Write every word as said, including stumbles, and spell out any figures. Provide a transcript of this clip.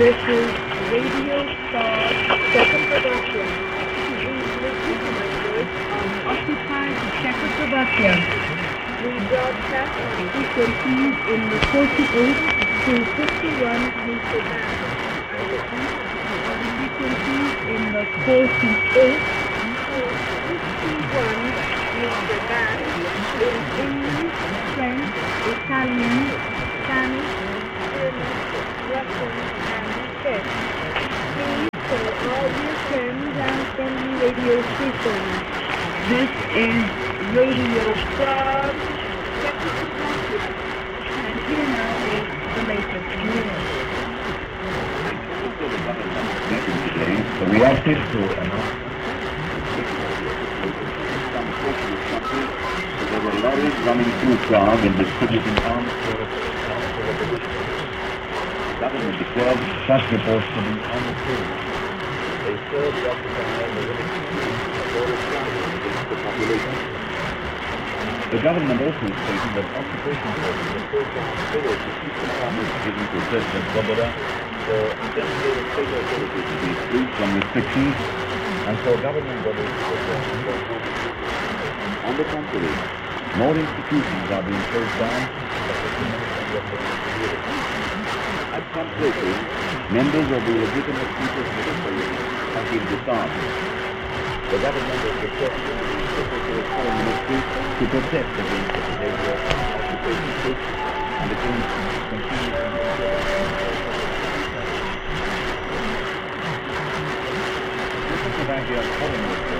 This is Radio Star Czechoslovakia. Please listen to my voice on occupied Czechoslovakia. We broadcast on frequencies in the forty-eight to fifty-one meter band. I repeat, on frequencies in the forty-eight to fifty-one meter band in English, French, Italian, Spanish, German, Russian, and Czech. Please tell all your friends and friendly radio stations. This is Radio Star Czechoslovakia. And here now is the latest news. The reacted to an there were lorries running through Prague and distributing arms for the government declared such reports to be untrue. They served the occupying the against the population. The government also stated that occupation forces were so considered to keep the farmers given to President Svoboda for demonstrated state authorities to be free from restrictions and for government bodies to perform. On the contrary, more institutions are being closed down. At some places, members of the legitimate people's military have been disarmed. The government has requested the Secretary of Foreign Ministry to protest against the behavior of occupation troops and against continuing Czechoslovakia's Foreign Ministry